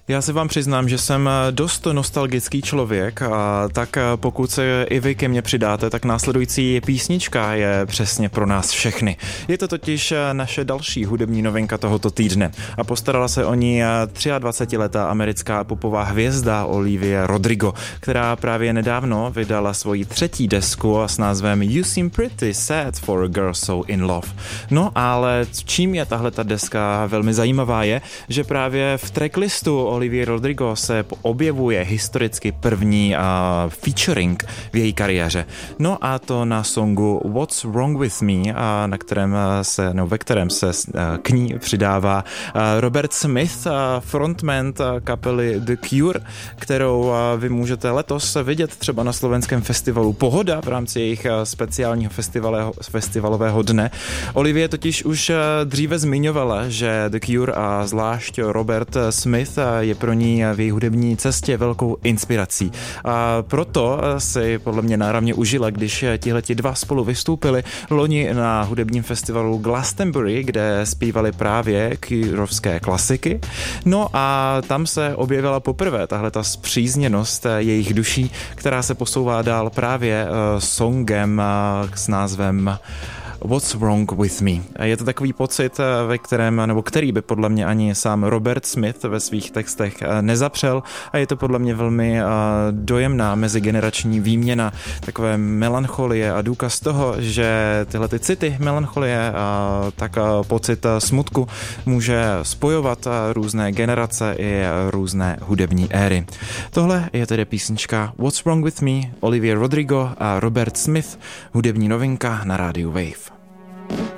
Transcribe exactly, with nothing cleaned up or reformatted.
Já se vám přiznám, že jsem dost nostalgický člověk, a tak pokud se i vy ke mně přidáte, tak následující písnička je přesně pro nás všechny. Je to totiž naše další hudební novinka tohoto týdne a postarala se o ní dvacetiletá americká popová hvězda Olivia Rodrigo, která právě nedávno vydala svoji třetí desku s názvem You Seem Pretty Sad for a Girl So In Love. No ale čím je tahle ta deska velmi zajímavá je, že právě v tracklistu Olivia Rodrigo se objevuje historicky první uh, featuring v její kariéře. No a to na songu What's Wrong With Me, uh, na kterém se, no, ve kterém se uh, k ní přidává uh, Robert Smith, uh, frontman uh, kapely The Cure, kterou uh, vy můžete letos vidět třeba na slovenském festivalu Pohoda v rámci jejich uh, speciálního festivalového dne. Olivia totiž už uh, dříve zmiňovala, že The Cure a zvlášť Robert Smith uh, je pro ní v její hudební cestě velkou inspirací. A proto si podle mě náramně užila, když tihleti dva spolu vystoupili loni na hudebním festivalu Glastonbury, kde zpívali právě Cureovské klasiky. No a tam se objevila poprvé tahle ta spřízněnost jejich duší, která se posouvá dál právě songem s názvem What's Wrong With Me. Je to takový pocit, ve kterém, nebo který by podle mě ani sám Robert Smith ve svých textech nezapřel a je to podle mě velmi dojemná mezigenerační výměna, takové melancholie a důkaz toho, že tyhle ty city melancholie a tak pocit smutku může spojovat různé generace i různé hudební éry. Tohle je tedy písnička What's Wrong With Me, Olivia Rodrigo a Robert Smith, hudební novinka na rádiu Wave.